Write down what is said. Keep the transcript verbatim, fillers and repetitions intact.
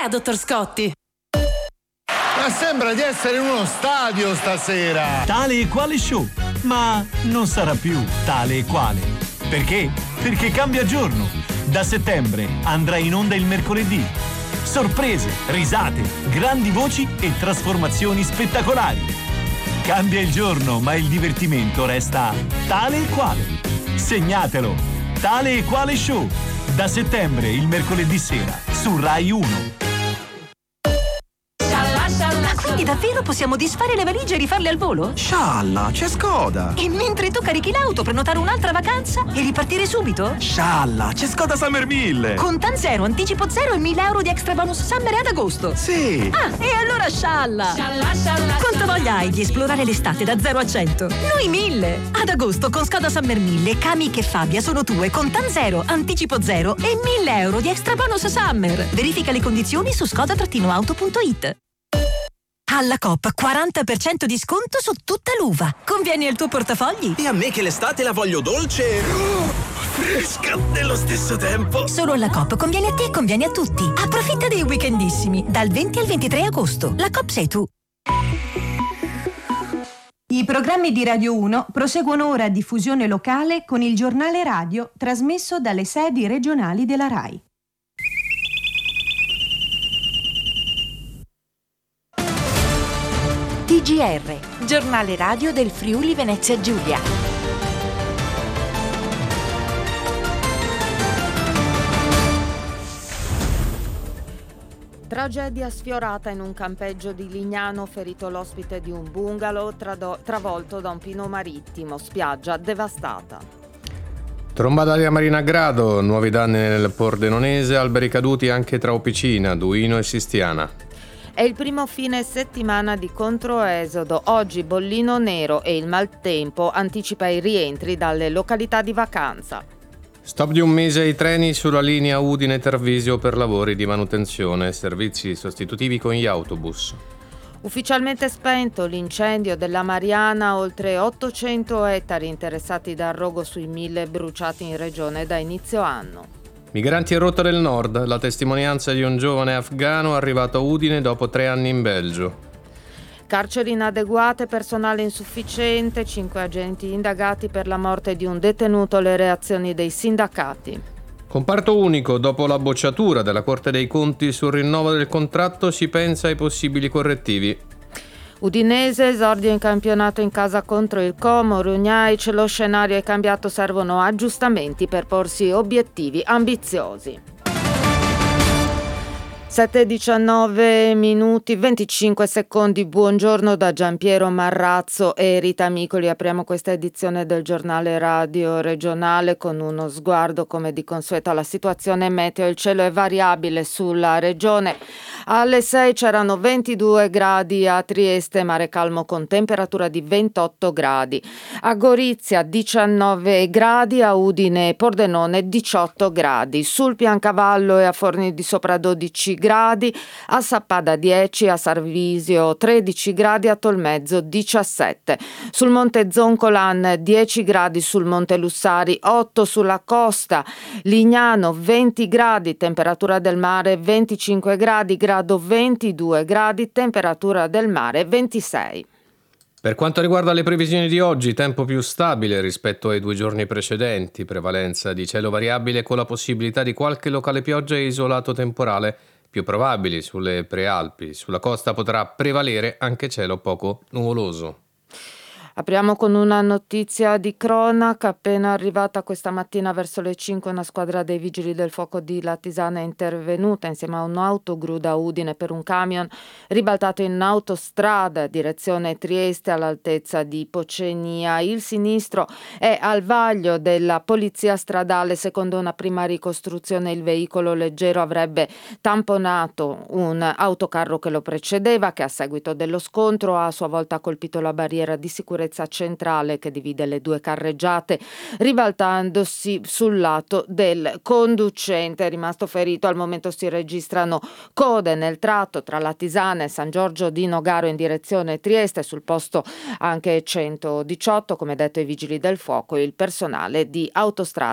è, dottor Scotti? Ma sembra di essere in uno stadio stasera. Tale e quale show, ma non sarà più tale e quale. Perché? Perché cambia giorno. Da settembre andrà in onda il mercoledì. Sorprese, risate, grandi voci e trasformazioni spettacolari. Cambia il giorno, ma il divertimento resta tale e quale. Segnatelo. Tale e quale show. Da settembre il mercoledì sera su Rai uno. Quindi davvero possiamo disfare le valigie e rifarle al volo? Scialla, c'è Skoda! E mentre tu carichi l'auto, prenotare un'altra vacanza e ripartire subito? Scialla, c'è Skoda Summer mille! Contan zero, anticipo zero e mille euro di extra bonus summer ad agosto! Sì! Ah, e allora scialla! Scialla, scialla! Quanto voglia hai di esplorare l'estate da zero a cento? Noi mille! Ad agosto con Skoda Summer mille, Kami e Fabia sono tue, Contan zero, anticipo zero e mille euro di extra bonus summer! Verifica le condizioni su skoda auto punto it. Alla Coop quaranta per cento di sconto su tutta l'uva. Convieni al tuo portafogli? E a me che l'estate la voglio dolce, oh, fresca nello stesso tempo. Solo alla Coop conviene a te e conviene a tutti. Approfitta dei weekendissimi dal venti al ventitré agosto. La Coop sei tu. I programmi di Radio uno proseguono ora a diffusione locale con il giornale radio trasmesso dalle sedi regionali della RAI. T G R, giornale radio del Friuli Venezia Giulia. Tragedia sfiorata in un campeggio di Lignano, ferito l'ospite di un bungalow trado- travolto da un pino marittimo, spiaggia devastata. Tromba d'aria marina a Grado, nuovi danni nel Pordenonese, alberi caduti anche tra Opicina, Duino e Sistiana. È il primo fine settimana di controesodo. Oggi bollino nero e il maltempo anticipa i rientri dalle località di vacanza. Stop di un mese ai treni sulla linea Udine-Tarvisio per lavori di manutenzione e servizi sostitutivi con gli autobus. Ufficialmente spento l'incendio della Mariana, oltre ottocento ettari interessati dal rogo sui mille bruciati in regione da inizio anno. Migranti in rotta del nord, la testimonianza di un giovane afghano arrivato a Udine dopo tre anni in Belgio. Carceri inadeguate, personale insufficiente, cinque agenti indagati per la morte di un detenuto, le reazioni dei sindacati. Comparto unico, dopo la bocciatura della Corte dei Conti sul rinnovo del contratto si pensa ai possibili correttivi. Udinese, esordio in campionato in casa contro il Como, Rugnaic, lo scenario è cambiato, servono aggiustamenti per porsi obiettivi ambiziosi. sette e diciannove minuti venticinque secondi. Buongiorno da Giampiero Marrazzo e Rita Micoli. Apriamo questa edizione del giornale radio regionale con uno sguardo come di consueto alla situazione meteo. Il cielo è variabile sulla regione. Alle sei c'erano ventidue gradi a Trieste, mare calmo con temperatura di ventotto gradi. A Gorizia diciannove gradi, a Udine e Pordenone diciotto gradi. Sul Piancavallo e a Forni di Sopra dodici gradi, a Sappada dieci, a Sarvisio tredici gradi, a Tolmezzo diciassette. Sul Monte Zoncolan dieci gradi, sul Monte Lussari otto, sulla costa Lignano venti gradi, temperatura del mare venticinque gradi, grado ventidue gradi, temperatura del mare ventisei. Per quanto riguarda le previsioni di oggi, tempo più stabile rispetto ai due giorni precedenti, prevalenza di cielo variabile con la possibilità di qualche locale pioggia e isolato temporale, più probabili sulle prealpi. Sulla costa potrà prevalere anche cielo poco nuvoloso. Apriamo con una notizia di cronaca. Appena arrivata questa mattina verso le cinque una squadra dei vigili del fuoco di Latisana è intervenuta insieme a un'autogru da Udine per un camion ribaltato in autostrada direzione Trieste all'altezza di Pocenia. Il sinistro è al vaglio della polizia stradale. Secondo una prima ricostruzione il veicolo leggero avrebbe tamponato un autocarro che lo precedeva, che a seguito dello scontro ha a sua volta colpito la barriera di sicurezza centrale che divide le due carreggiate, ribaltandosi sul lato del conducente. È rimasto ferito. Al momento si registrano code nel tratto tra Latisana e San Giorgio di Nogaro in direzione Trieste, sul posto anche centodiciotto, come detto ai vigili del fuoco e il personale di autostrada.